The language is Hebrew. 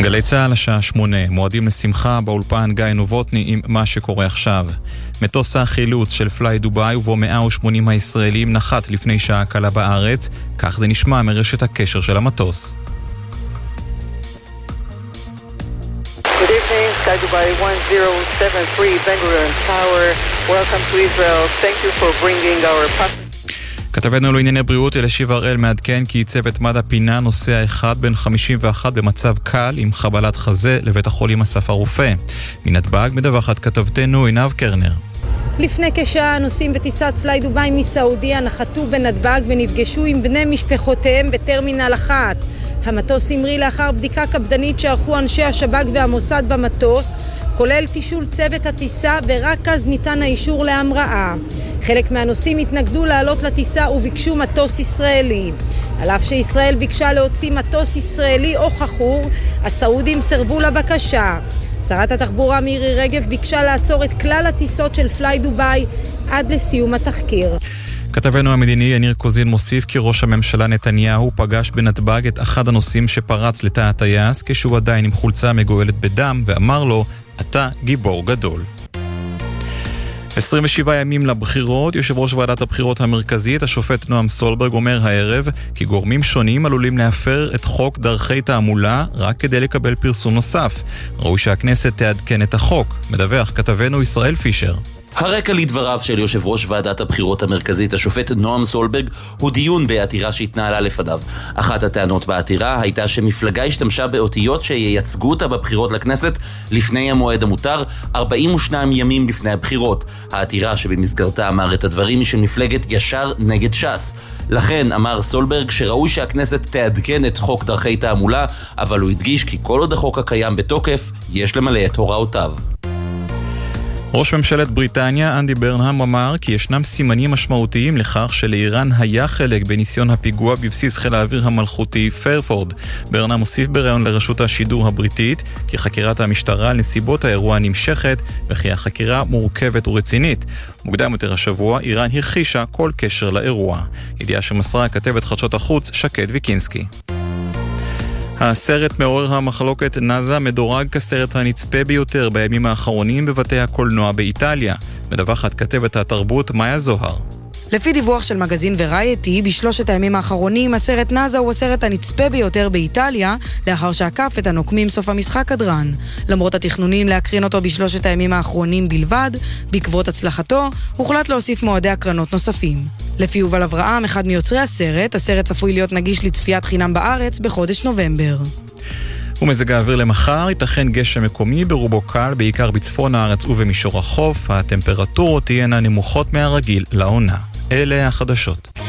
גלי צהל השעה 8, מועדים לשמחה באולפן גיא נובוטני עם מה שקורה עכשיו. מטוס החילוץ של פליי דובאי ובו 180 הישראלים נחת לפני שעה קלה בארץ, כך זה נשמע מרשת הקשר של המטוס. Good evening, Sky Dubai 1073 Benghazi Tower. Welcome to Israel. Thank you for bringing our passengers. כתבנו לענייני בריאות אלישיב הראל מעדכן כי צוות מד"א פינה נוסע אחד בן 51 במצב קל עם חבלת חזה לבית החולים אסף הרופא. מנתב"ג מדווחת כתבתנו עינב קרנר. לפני כשעה נוסעים בטיסת פליי דובאי מסעודיה נחתו בנתב"ג ונפגשו עם בני משפחותיהם בטרמינל 1. המטוס המריא לאחר בדיקה קפדנית שערכו אנשי השב"כ והמוסד במטוס, כולל תישול צוות הטיסה, ורק אז ניתן האישור להמראה. חלק מהנוסעים התנגדו לעלות לטיסה וביקשו מטוס ישראלי. על אף שישראל ביקשה להוציא מטוס ישראלי או חכור, הסעודים סרבו לבקשה. שרת התחבורה מירי רגב ביקשה לעצור את כלל הטיסות של פליי דובאי עד לסיום התחקיר. כתבנו המדיני יניר קוזין מוסיף כי ראש הממשלה נתניהו פגש בנתב"ג את אחד הנוסעים שפרץ לתא הטייס כשהוא עדיין עם חולצה מגואלת בדם ואמר לו, אתה גיבור גדול. 27 ימים לבחירות, יושב ראש ועדת הבחירות המרכזית, השופט נועם סולברג, אומר הערב כי גורמים שונים עלולים להפר את חוק דרכי תעמולה רק כדי לקבל פרסום נוסף. ראוי שהכנסת תעדכן את החוק. מדווח כתבנו ישראל פישר. הרקע לדבריו של יושב ראש ועדת הבחירות המרכזית, השופט נועם סולברג, הוא דיון בעתירה שהתנהלה לפניו. אחת הטענות בעתירה הייתה שמפלגה השתמשה באותיות שייצגו אותה בבחירות לכנסת לפני המועד המותר, 42 ימים לפני הבחירות. העתירה שבמסגרתה אמר את הדברים היא של מפלגת ישר נגד ש"ס. לכן אמר סולברג שראוי שהכנסת תעדכן את חוק דרכי תעמולה, אבל הוא הדגיש כי כל עוד החוק הקיים בתוקף, יש למלא את הוראותיו. ראש ממשלת בריטניה אנדי ברנהאם אמר כי ישנם סימנים משמעותיים לכך שלאיראן היה חלק בניסיון הפיגוע בבסיס חיל האוויר המלכותי פיירפורד. ברנהאם הוסיף בראיון לרשות השידור הבריטית כי חקירת המשטרה על נסיבות האירוע נמשכת וכי החקירה מורכבת ורצינית. מוקדם יותר השבוע איראן הכחישה כל קשר לאירוע. ידיעה שמסרה כתבת חדשות החוץ שקד ויקינסקי. הסרט מעורר המחלוקת נאזה מדורג כסרט הנצפה ביותר בימים האחרונים בבתי הקולנוע באיטליה. מדווחת כתבת התרבות מאיה זוהר. לפי דיווח של מגזין ורייטי, בשלושת הימים האחרונים הסרט נאזה הוא הסרט הנצפה ביותר באיטליה, לאחר שעקף את הנוקמים סוף המשחק הדרן. למרות התכנונים להקרין אותו בשלושת הימים האחרונים בלבד, בעקבות הצלחתו, הוחלט להוסיף מועדי הקרנות נוספים. לפי יובל אברהם, אחד מיוצרי הסרט צפוי להיות נגיש לצפיית חינם בארץ בחודש נובמבר. ומזג האוויר למחר, ייתכן גשם מקומי ברובו קל, בעיקר בצפון הארץ ובמישור החוף. הטמפרטורות תהיינה נמוכות מהרגיל לעונה. אלה החדשות.